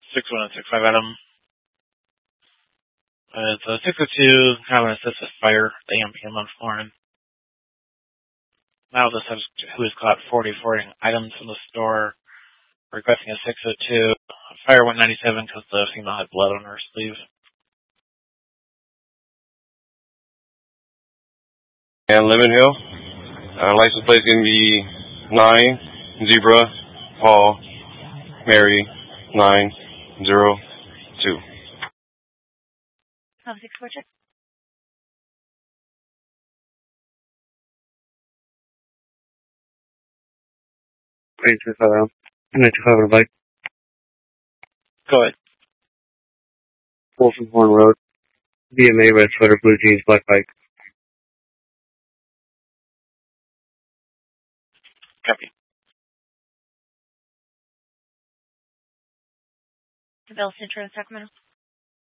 61 and 65 Adam. It's a 602, common assist with fire, the AMPM on Florin. Now the subject who is caught 40-40 items from the store, requesting a 602. Fire 197 because the female had blood on her sleeve. And Lemon Hill. License plate is going to be 9, Zebra, Paul, Mary, 902. Have 6-4 check. Wait, 925 on a bike. Go ahead. Folsom Horn Road. BMA, red sweater, blue jeans, black bike. Copy. Bell Centro, Sacramento.